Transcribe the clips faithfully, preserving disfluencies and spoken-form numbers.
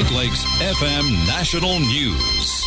Great Lakes F M National News.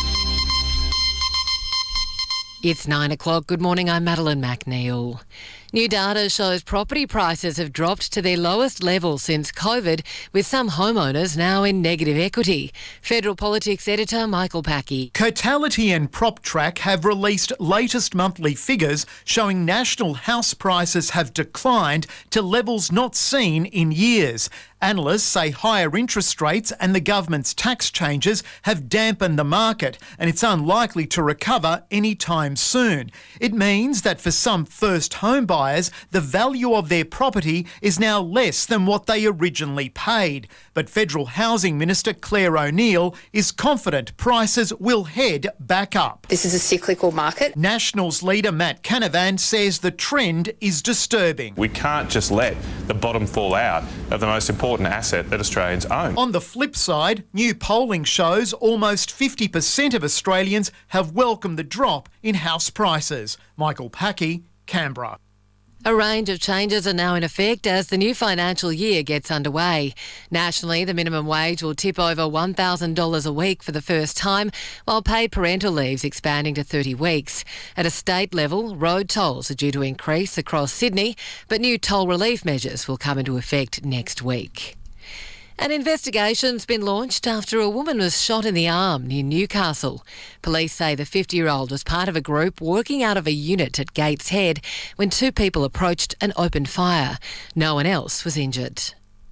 It's nine o'clock. Good morning, I'm Madeline McNeil. New data shows property prices have dropped to their lowest level since COVID, with some homeowners now in negative equity. Federal Politics editor Michael Packey. Cotality and PropTrack have released latest monthly figures showing national house prices have declined to levels not seen in years. Analysts say higher interest rates and the government's tax changes have dampened the market, and it's unlikely to recover anytime soon. It means that for some first home buyers, the value of their property is now less than what they originally paid. But Federal Housing Minister Claire O'Neil is confident prices will head back up. This is a cyclical market. Nationals leader Matt Canavan says the trend is disturbing. We can't just let the bottom fall out of the most important asset that Australians own. On the flip side, new polling shows almost fifty percent of Australians have welcomed the drop in house prices. Michael Packey, Canberra. A range of changes are now in effect as the new financial year gets underway. Nationally, the minimum wage will tip over one thousand dollars a week for the first time, while paid parental leave's expanding to thirty weeks. At a state level, road tolls are due to increase across Sydney, but new toll relief measures will come into effect next week. An investigation's been launched after a woman was shot in the arm near Newcastle. Police say the fifty-year-old was part of a group working out of a unit at Gateshead when two people approached and opened fire. No one else was injured.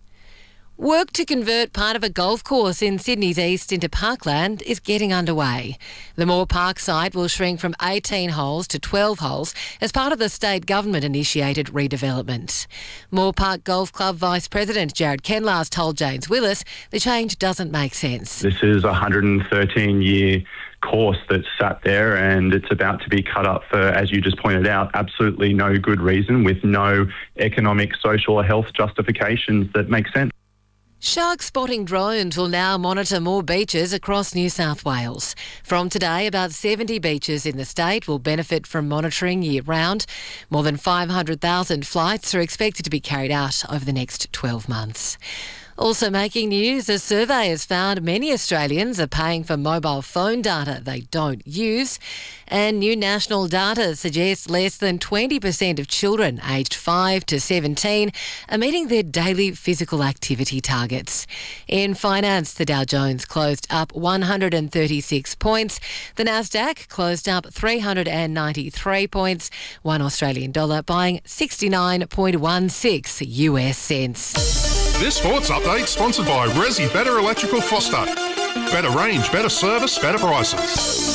Work to convert part of a golf course in Sydney's east into parkland is getting underway. The Moore Park site will shrink from eighteen holes to twelve holes as part of the state government-initiated redevelopment. Moore Park Golf Club Vice President Jared Kenlars told James Willis the change doesn't make sense. This is a one hundred thirteen year course that's sat there and it's about to be cut up for, as you just pointed out, absolutely no good reason with no economic, social or health justifications that make sense. Shark spotting drones will now monitor more beaches across New South Wales. From today, about seventy beaches in the state will benefit from monitoring year-round. More than five hundred thousand flights are expected to be carried out over the next twelve months. Also making news, a survey has found many Australians are paying for mobile phone data they don't use. And new national data suggests less than twenty percent of children aged five to seventeen are meeting their daily physical activity targets. In finance, the Dow Jones closed up one hundred thirty-six points. The Nasdaq closed up three hundred ninety-three points. One Australian dollar buying sixty-nine point one six U S cents. This sports update sponsored by Resi Better Electrical Foster. Better range, better service, better prices.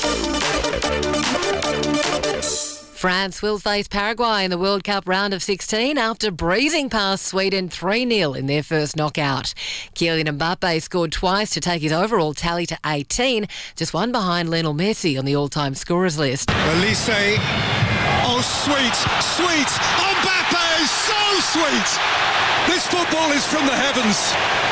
France will face Paraguay in the World Cup round of sixteen after breezing past Sweden three nil in their first knockout. Kylian Mbappe scored twice to take his overall tally to eighteen, just one behind Lionel Messi on the all-time scorers list. Elise, oh sweet, sweet, Mbappe, so sweet! This football is from the heavens.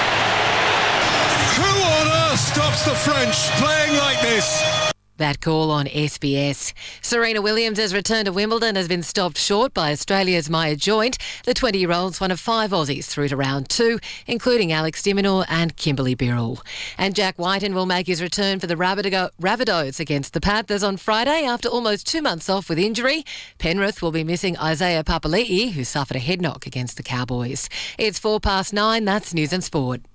Who on earth stops the French playing like this? That call on S B S. Serena Williams' has returned to Wimbledon has been stopped short by Australia's Maya Joint. The twenty-year-old's one of five Aussies through to round two, including Alex de Minaur and Kimberly Birrell. And Jack Whiten will make his return for the Rabbitohs against the Panthers on Friday after almost two months off with injury. Penrith will be missing Isaiah Papali'i, who suffered a head knock against the Cowboys. It's four past nine. That's News and Sport.